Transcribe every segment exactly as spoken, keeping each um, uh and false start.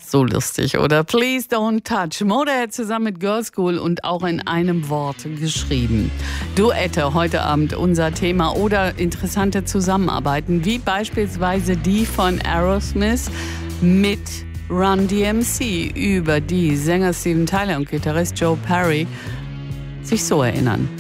So lustig, oder? Please Don't Touch. Motorhead zusammen mit Girlschool und auch in einem Wort geschrieben. Duette heute Abend unser Thema oder interessante Zusammenarbeiten, wie beispielsweise die von Aerosmith mit Run D M C, über die Sänger Steven Tyler und Gitarrist Joe Perry sich so erinnern.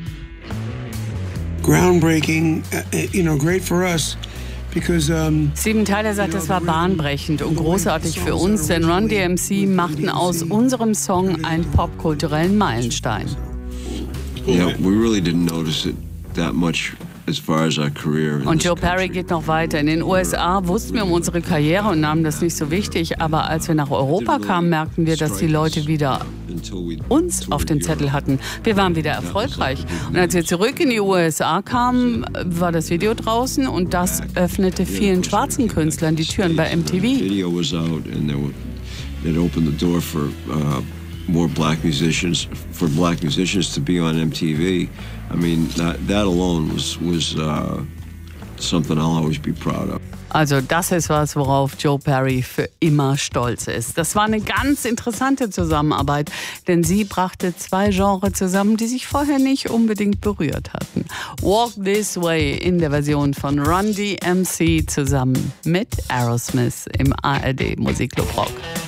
Groundbreaking, you know, great for us. Steven Tyler sagt, es war bahnbrechend und großartig für uns, denn Run D M C machten aus unserem Song einen popkulturellen Meilenstein. Yeah, we really didn't notice it that much as far as our career. Und Joe Perry geht noch weiter. In den U S A wussten wir um unsere Karriere und nahmen das nicht so wichtig, aber als wir nach Europa kamen, merkten wir, dass die Leute wieder uns auf dem Zettel hatten. Wir waren wieder erfolgreich. Und als wir zurück in die U S A kamen, war das Video draußen und das öffnete vielen schwarzen Künstlern die Türen bei M T V. Video was out and it opened the door for uh, more black musicians, for black musicians to be on M T V. I mean, that, that alone was was uh, something I'll always be proud of. Also das ist was, worauf Joe Perry für immer stolz ist. Das war eine ganz interessante Zusammenarbeit, denn sie brachte zwei Genres zusammen, die sich vorher nicht unbedingt berührt hatten. Walk This Way in der Version von Run D M C zusammen mit Aerosmith im A R D Musikclub Rock.